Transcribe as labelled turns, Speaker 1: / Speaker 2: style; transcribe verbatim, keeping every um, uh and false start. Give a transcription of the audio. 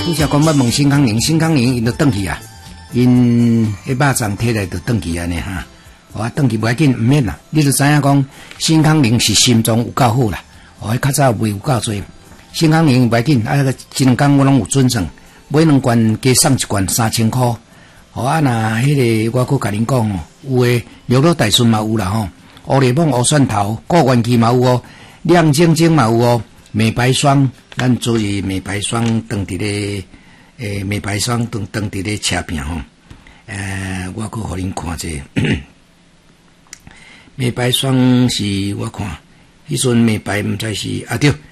Speaker 1: 拄则讲要问新康宁，新康宁因就转去啊，因迄肉粽摕来就转去安尼哈。我转去袂要紧，毋免啦。你就知影讲新康宁是心脏有够好啦，哦，较早卖有够多。新康宁袂要紧，啊个真工我拢有准证，买两罐加送一罐三千箍。哦啊，那迄个我佫甲恁讲哦，有诶六路大顺嘛有啦吼，乌梨檬、乌蒜头、果元气嘛有哦，亮晶晶嘛有哦。美白霜，咱做伊美白霜放伫咧，诶，美白霜放放伫咧车边吼。诶，我佫互恁看者，美白霜是我看，迄阵美白毋知是啊对，